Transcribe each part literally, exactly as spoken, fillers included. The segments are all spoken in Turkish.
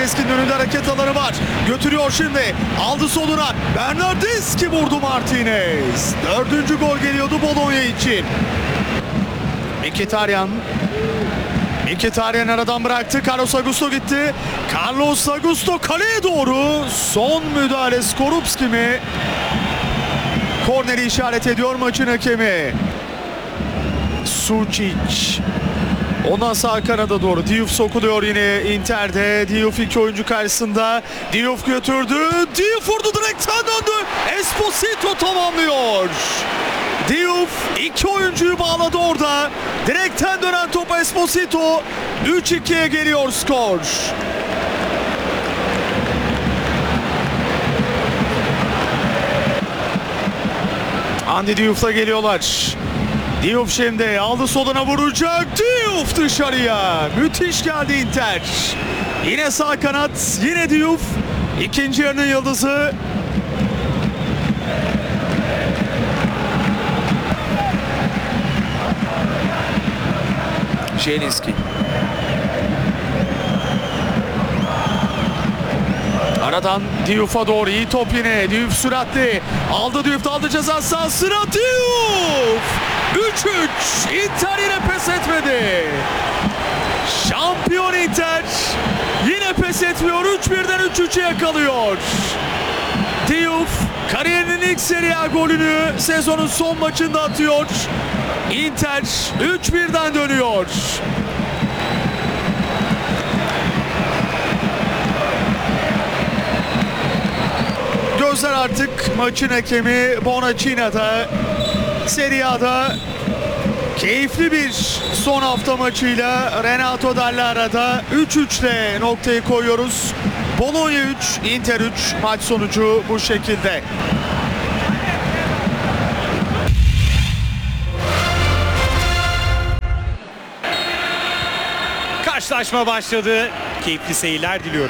Bernardeschi'nin önünde hareket alanı var. Götürüyor şimdi. Aldı soluna. Bernardeschi vurdu Martinez. Dördüncü gol geliyordu Bologna için. Mkhitaryan. Mkhitaryan aradan bıraktı. Carlos Augusto gitti. Carlos Augusto kaleye doğru. Son müdahale Skorupski mi? Korneri işaret ediyor maçın hakemi. Sučić. Ondan sağ kanada doğru. Diouf sokuluyor yine Inter'de. Diouf iki oyuncu karşısında. Diouf götürdü. Diouf vurdu, direkten döndü. Esposito tamamlıyor. Diouf iki oyuncuyu bağladı orada. Direkten dönen top Esposito. üç ikiye geliyor skor. Andy Diouf'la geliyorlar. Diouf şimdi aldı, soluna vuracak. Diouf dışarıya. Müthiş geldi Inter. Yine sağ kanat. Yine Diouf. İkinci yarının yıldızı. Zielinski. Aradan Diouf'a doğru iyi top yine. Diouf süratli. Aldı Diouf, aldı ceza sahasına. Diouf! üç üç. Inter yine pes etmedi. Şampiyon Inter yine pes etmiyor. üç birden üç üçe yakalıyor. Diouf kariyerinin ilk Serie A golünü sezonun son maçında atıyor. Inter üç birden dönüyor. Gözler artık maçın hakemi Bonacina'da. Serie A'da keyifli bir son hafta maçıyla Renato Dallara'da üç üçle noktayı koyuyoruz. Bologna üç, Inter üç, maç sonucu bu şekilde. Karşılaşma başladı. Keyifli seyirler diliyorum.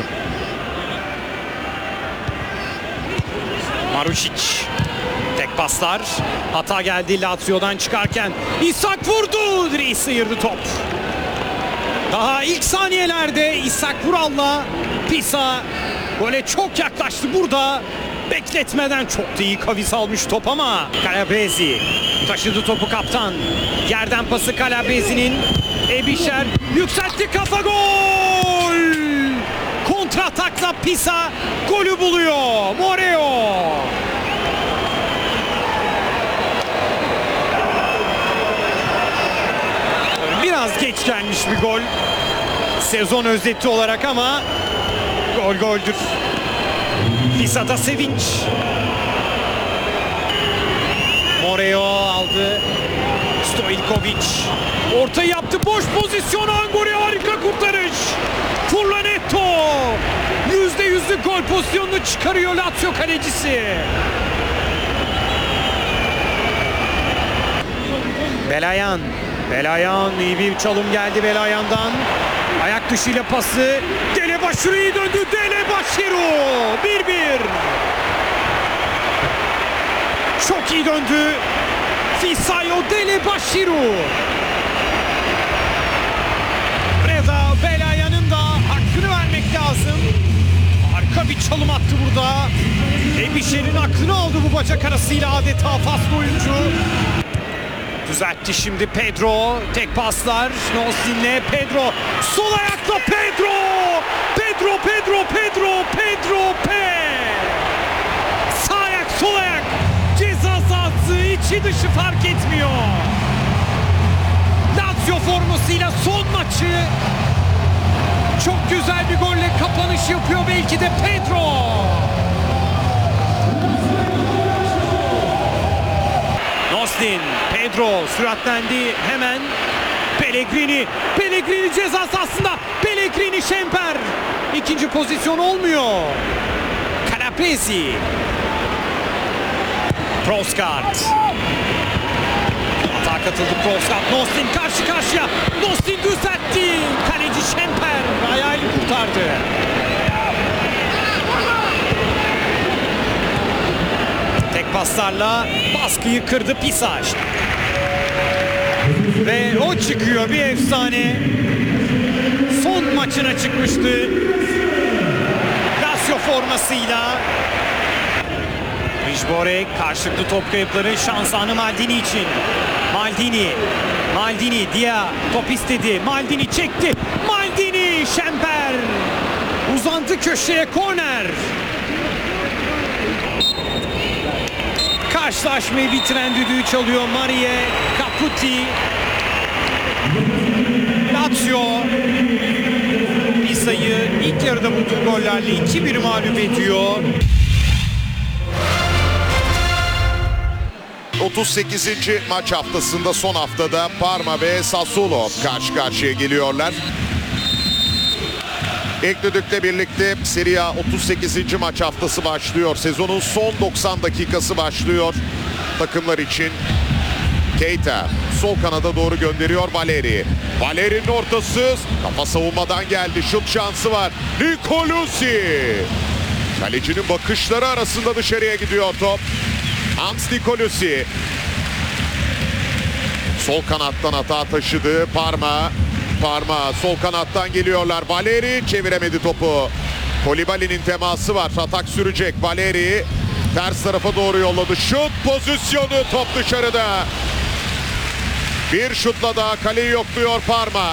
Marušić. Tek paslar. Hata geldi Lazio'dan çıkarken. İshak vurdu. Direği sıyırdı top. Daha ilk saniyelerde İshak Vural'la Pisa gole çok yaklaştı burada. Bekletmeden çok da iyi kavis almış top ama Calabresi taşıdı topu kaptan. Yerden pası Calabresi'nin. Ebişer yükseltti, kafa, gol! Kontra atakla Pisa golü buluyor. Moreo. Biraz geç gelmiş bir gol. Sezon özeti olarak ama gol goldür. Pisa'da sevinç. Moreo aldı. Stojković orta yaptı. Boş pozisyon. Anguri harika kurtarış. Furlanetto yüzde yüzlük gol pozisyonunu çıkarıyor Lazio kalecisi. Belayan. Belayan iyi bir çalım geldi Belayan'dan. Ayak dışıyla pası. Delebaşiru iyi döndü. Delebaşiru bir bir. Çok iyi döndü. Fisayo Delebaşiru. Reza Belayan'ın da hakkını vermek lazım. Harika bir çalım attı burada. Ebişer'in aklını aldı bu bacak arasıyla, adeta faslı oyuncu. Düzeltti şimdi Pedro. Tek paslar. Noslin'le Pedro. Sol ayakla Pedro. Pedro, Pedro, Pedro, Pedro, P. Sağ ayak, sol ayak. Ceza sahası içi dışı fark etmiyor. Lazio formasıyla son maçı çok güzel bir golle kapanış yapıyor belki de Pedro. Noslin, Pedro süratlendi hemen. Pellegrini, Pellegrini ceza sahasında. Pellegrini, Şemper. İkinci pozisyon olmuyor. Calabresi. Proskat. Hata katıldı Proskat. Noslin karşı karşıya. Noslin düzeltti. Kaleci Şemper ayağıyla kurtardı. Tek paslarla baskıyı kırdı Pisa. Ve o çıkıyor, bir efsane. Son maçına çıkmıştı. formasıyla. Rijborek karşılıklı top kayıpları şans anı Maldini için. Maldini, Maldini, Dia top istedi. Maldini çekti. Maldini, Şemper. Uzantı köşeye, korner. Karşılaşmayı bitiren düdüğü çalıyor Marie Caputi. Lazio Pisa'yı ilk yarıda bulduğu gollerle iki bir mağlup ediyor. otuz sekizinci maç haftasında son haftada Parma ve Sassuolo karşı karşıya geliyorlar. İlk düdükle birlikte Serie A otuz sekizinci maç haftası başlıyor. Sezonun son doksan dakikası başlıyor takımlar için. Keita sol kanada doğru gönderiyor Valeri. Valeri'nin ortası, kafa savunmadan geldi. Şut şansı var. Nicolosi. Kalecinin bakışları arasında dışarıya gidiyor top. Hans Nicolosi. Sol kanattan hata taşıdı Parma. Parma sol kanattan geliyorlar. Valeri çeviremedi topu. Kolibali'nin teması var. Atak sürecek. Valeri ters tarafa doğru yolladı. Şut pozisyonu, top dışarıda. Bir şutla daha kaleyi yokluyor Parma.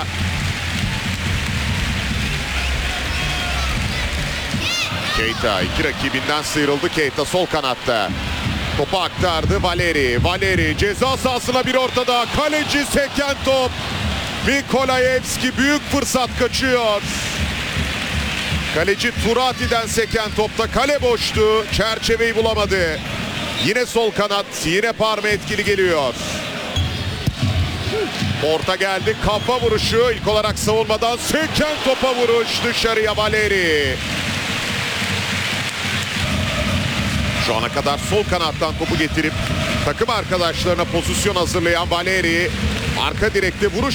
Keita iki rakibinden sıyrıldı. Keita sol kanatta. Topu aktardı Valeri. Valeri ceza sahasına bir ortada. Kaleci seken top. Mikolajevski büyük fırsat kaçıyor. Kaleci Turati'den seken topta kale boştu. Çerçeveyi bulamadı. Yine sol kanat. Yine Parma etkili geliyor. Orta geldi. Kafa vuruşu. İlk olarak savunmadan seken topa vuruş. Dışarıya Valeri. Şu ana kadar sol kanattan topu getirip takım arkadaşlarına pozisyon hazırlayan Valeri arka direkte vuruş